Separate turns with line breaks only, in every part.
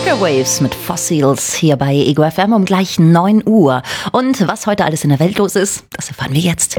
Sugar Waves mit Fossils hier bei Ego FM um gleich 9 Uhr. Und was heute alles in der Welt los ist, das erfahren wir jetzt.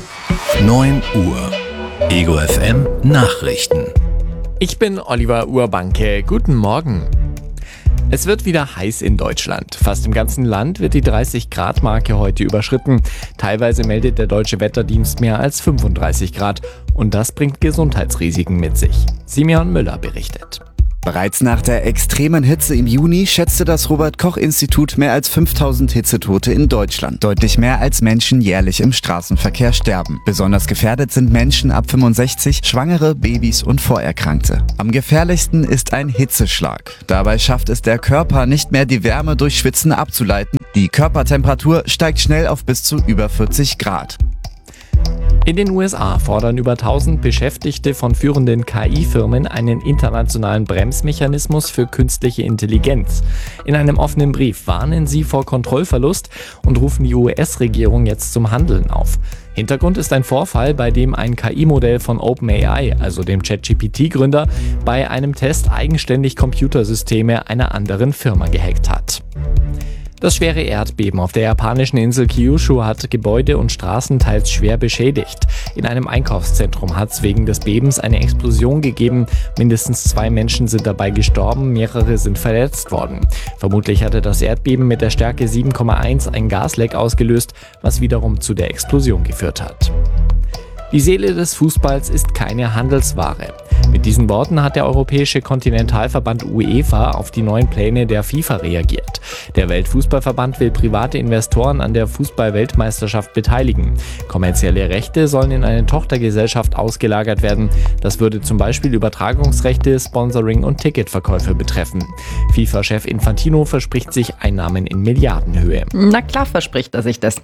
9 Uhr. Ego FM Nachrichten.
Ich bin Oliver Urbanke. Guten Morgen. Es wird wieder heiß in Deutschland. Fast im ganzen Land wird die 30-Grad-Marke heute überschritten. Teilweise meldet der Deutsche Wetterdienst mehr als 35 Grad. Und das bringt Gesundheitsrisiken mit sich. Simeon Müller berichtet.
Bereits nach der extremen Hitze im Juni schätzte das Robert-Koch-Institut mehr als 5000 Hitzetote in Deutschland. Deutlich mehr als Menschen jährlich im Straßenverkehr sterben. Besonders gefährdet sind Menschen ab 65, Schwangere, Babys und Vorerkrankte. Am gefährlichsten ist ein Hitzeschlag. Dabei schafft es der Körper nicht mehr, die Wärme durch Schwitzen abzuleiten. Die Körpertemperatur steigt schnell auf bis zu über 40 Grad.
In den USA fordern über 1000 Beschäftigte von führenden KI-Firmen einen internationalen Bremsmechanismus für künstliche Intelligenz. In einem offenen Brief warnen sie vor Kontrollverlust und rufen die US-Regierung jetzt zum Handeln auf. Hintergrund ist ein Vorfall, bei dem ein KI-Modell von OpenAI, also dem ChatGPT-Gründer, bei einem Test eigenständig Computersysteme einer anderen Firma gehackt hat. Das schwere Erdbeben auf der japanischen Insel Kyushu hat Gebäude und Straßen teils schwer beschädigt. In einem Einkaufszentrum hat es wegen des Bebens eine Explosion gegeben. Mindestens 2 Menschen sind dabei gestorben, mehrere sind verletzt worden. Vermutlich hatte das Erdbeben mit der Stärke 7,1 ein Gasleck ausgelöst, was wiederum zu der Explosion geführt hat. Die Seele des Fußballs ist keine Handelsware. Mit diesen Worten hat der Europäische Kontinentalverband UEFA auf die neuen Pläne der FIFA reagiert. Der Weltfußballverband will private Investoren an der Fußball-Weltmeisterschaft beteiligen. Kommerzielle Rechte sollen in eine Tochtergesellschaft ausgelagert werden. Das würde zum Beispiel Übertragungsrechte, Sponsoring und Ticketverkäufe betreffen. FIFA-Chef Infantino verspricht sich Einnahmen in Milliardenhöhe.
Na klar verspricht er sich das.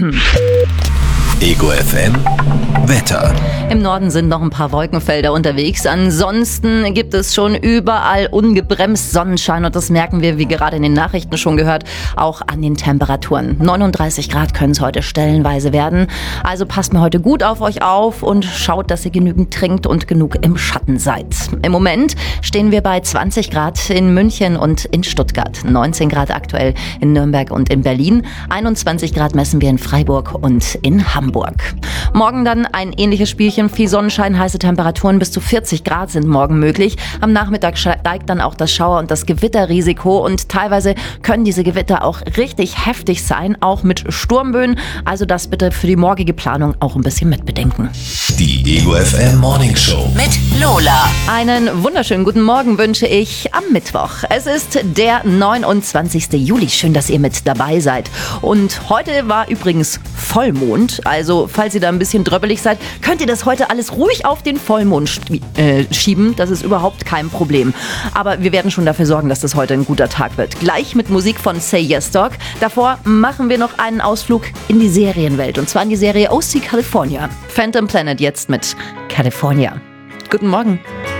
Ego FM Wetter.
Im Norden sind noch ein paar Wolkenfelder unterwegs. Ansonsten gibt es schon überall ungebremst Sonnenschein und das merken wir, wie gerade in den Nachrichten schon gehört, auch an den Temperaturen. 39 Grad können es heute stellenweise werden. Also passt mir heute gut auf euch auf und schaut, dass ihr genügend trinkt und genug im Schatten seid. Im Moment stehen wir bei 20 Grad in München und in Stuttgart, 19 Grad aktuell in Nürnberg und in Berlin, 21 Grad messen wir in Freiburg und in Hamburg. Morgen dann ein ähnliches Spielchen, viel Sonnenschein, heiße Temperaturen, bis zu 40 Grad sind morgen möglich. Am Nachmittag steigt dann auch das Schauer- und das Gewitterrisiko und teilweise können diese Gewitter auch richtig heftig sein, auch mit Sturmböen. Also das bitte für die morgige Planung auch ein bisschen mitbedenken.
Die Ego FM Morning Show
mit Lola.
Einen wunderschönen guten Morgen wünsche ich am Mittwoch. Es ist der 29. Juli. Schön, dass ihr mit dabei seid. Und heute war übrigens Vollmond. Also, falls ihr da ein bisschen dröppelig seid, könnt ihr das heute alles ruhig auf den Vollmond schieben. Das ist überhaupt kein Problem. Aber wir werden schon dafür sorgen, dass das heute ein guter Tag wird. Gleich mit Musik von Say Yes Dog. Davor machen wir noch einen Ausflug in die Serienwelt. Und zwar in die Serie OC California. Phantom Planet jetzt mit California. Guten Morgen.